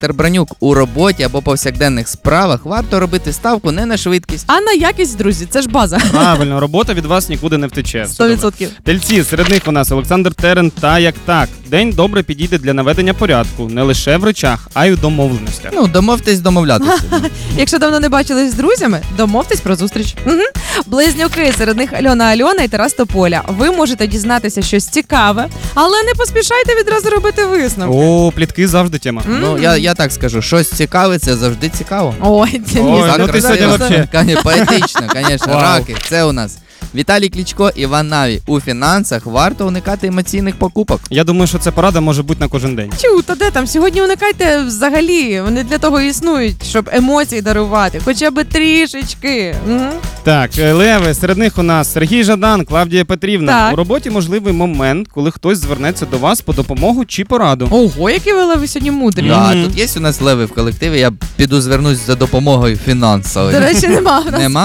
Віктор Бронюк. У роботі або повсякденних справах варто робити ставку не на швидкість, А на якість, друзі, це ж база. Правильно, робота від вас нікуди не втече. 100%. Тельці, серед них у нас Олександр Терен та як так. День добре підійде для наведення порядку, не лише в речах, а й у домовленостях. Ну, домовтесь домовлятися. Якщо давно не бачились з друзями, домовтесь про зустріч. Близнюки, серед них Альона і Тарас Тополя. Ви можете дізнатися щось цікаве, але не поспішайте відразу робити висновки. О, плітки завжди тема. Ну, я так скажу, щось цікаве, це завжди цікаво. Ой, Ой, Так ну ти красиво. сьогодні вообще. Поетично, звісно. Вау. Раки, це у нас. Віталій Кличко, Іван Наві. У фінансах варто уникати емоційних покупок. Я думаю, що ця порада може бути на кожен день. Чу, та де там? Сьогодні уникайте взагалі. Вони для того і існують, щоб емоції дарувати. Хоча б трішечки. Так, леви, серед них у нас Сергій Жадан, Клавдія Петрівна. Так. У роботі можливий момент, коли хтось звернеться до вас по допомогу чи пораду. Ого, які ви леви сьогодні мудрі. Да, тут є у нас леви в колективі, я піду звернусь за допомогою фінансовою. До речі, нема в нас. Нема?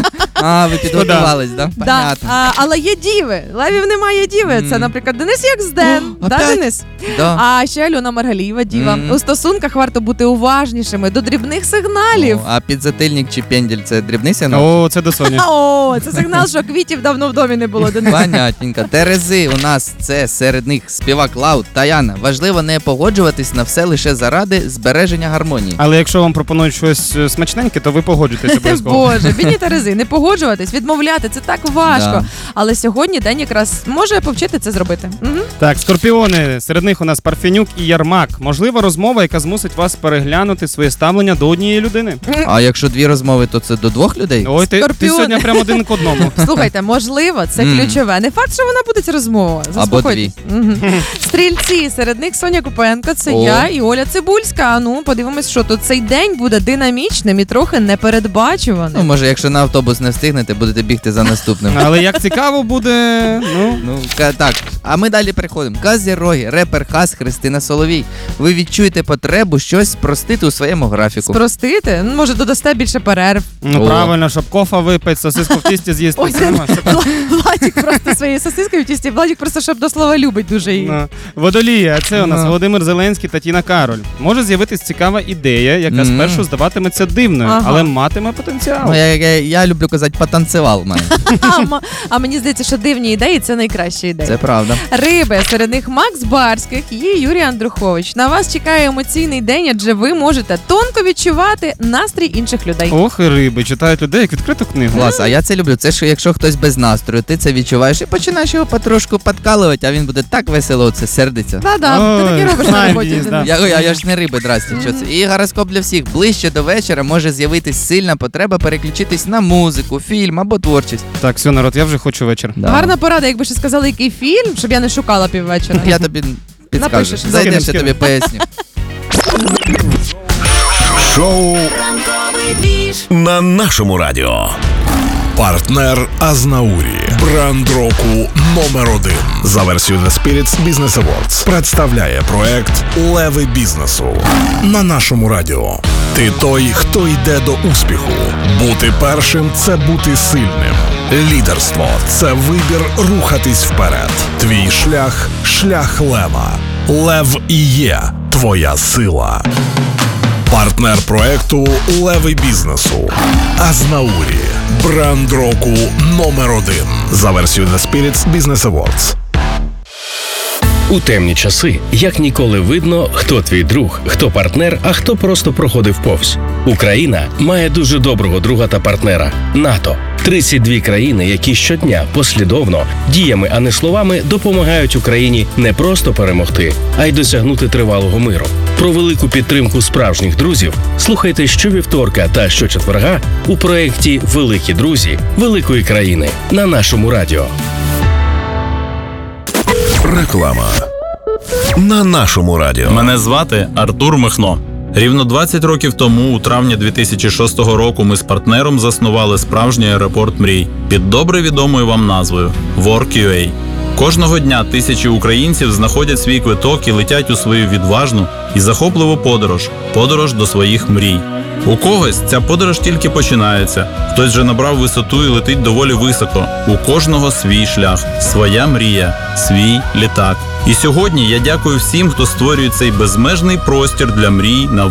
А, ви підготувались, да? Да. Понятно. Але є діви. Левів немає діви. Це, наприклад, Денис Якзден. О, Да, опять? Денис? Да. А ще Альона Маргалієва, діва. У стосунках варто бути уважнішими до дрібних сигналів. О, а підзатильник чи пенділь – це дрібний сигнал? О, це до Соні. О, це сигнал, що квітів давно в домі не було. Денис. Понятненько. Терези у нас це серед них співак Лаут, Таяна. Важливо не погоджуватись на все лише заради збереження гармонії. Але якщо вам пропонують щось смачненьке, то ви погоджуєтесь обов'язково. Боже, бідні Терези, не погоджуватись, відмовляти, це так важко. Да. Але сьогодні день якраз може повчити це зробити. Так, скорпіони, серед них у нас Парфенюк і Ярмак. Можлива розмова, яка змусить вас переглянути своє ставлення до однієї людини. А якщо дві розмови, то це до двох людей? Ой, ти Скорпіони. сьогодні прямо один к одному. Слухайте, можливо, це ключове. Не факт, що вона буде ця розмова. Або дві. Стрільці, серед них Соня Купенко, це О. я і Оля Цибульська. Ну, подивимось, що тут цей день буде динамічним і трохи непередбачуваним. Ну, може, якщо на автобус не встигнете, будете бігти за наступним. Але як цікаво буде, ну... Ну, так. А ми далі переходимо. Козіроги, репер Хас, Христина Соловій. Ви відчуєте потребу щось спростити у своєму графіку. Спростити? Ну, може, додасте більше перерв. Ну, О. правильно, щоб кофа випити, сосиску в тісті з'їсти. Ой, Це нормально. Владик просто своєю сосискою в тісті. Владик просто, щоб до слова любить дуже її. Ну, Водолії, а це у нас Ну. Володимир Зеленський та Тіна Кароль. Може з'явитись цікава ідея, яка Мгм. спершу здаватиметься дивною, Ага. але матиме потенціал. Ну, я люблю казати, потанцював мене. А мені здається, що дивні ідеї – це найкращі ідеї. Це правда. Риби, серед них Макс Барських і Юрій Андрухович. На вас чекає емоційний день, адже ви можете тонко відчувати настрій інших людей. Ох, і риби, читають людей як відкриту книгу. Клас, а я це люблю. Це ж якщо хтось без настрою, ти це відчуваєш і починаєш його потрошку підкалувати, а він буде так весело це сердиться. Да-да, ти таке Ой, робиш на знаю, роботі. Денис, да. Я ж не риби, здрасте, що це. І гороскоп для всіх. Ближче до вечора може з'явитись сильна потреба переключитись на музику, фільм або творчість. Так, все, народ, я вже хочу вечір. Да. Гарна порада, якби ще сказали, який фільм, щоб я не шукала піввечора. Я тобі підскажу. Напишеш. Зайдеш, я тобі поясню. Шоу на нашому радіо. Партнер Азнаурі. Бренд року номер 1. За версією The Spirits Business Awards представляє проект Леви бізнесу на нашому радіо. Ти той, хто йде до успіху. Бути першим – це бути сильним. Лідерство – це вибір рухатись вперед. Твій шлях – шлях лева. Лев і є твоя сила. Партнер проекту Леви бізнесу. Азнаурі. Бренд року номер 1. За версією The Spirits Business Awards. У темні часи як ніколи видно, хто твій друг, хто партнер, а хто просто проходив повз. Україна має дуже доброго друга та партнера – НАТО. 32 країни, які щодня послідовно, діями, а не словами, допомагають Україні не просто перемогти, а й досягнути тривалого миру. Про велику підтримку справжніх друзів слухайте щовівторка та щочетверга у проєкті «Великі друзі великої країни» на нашому радіо. Реклама на нашому радіо. Мене звати Артур Михно. Рівно 20 років тому, у травні 2006 року, ми з партнером заснували справжній аеропорт мрій під добре відомою вам назвою WorkUA. Кожного дня тисячі українців знаходять свій квиток і летять у свою відважну і захопливу подорож до своїх мрій. У когось ця подорож тільки починається, хтось вже набрав висоту і летить доволі високо. У кожного свій шлях, своя мрія, свій літак. І сьогодні я дякую всім, хто створює цей безмежний простір для мрій на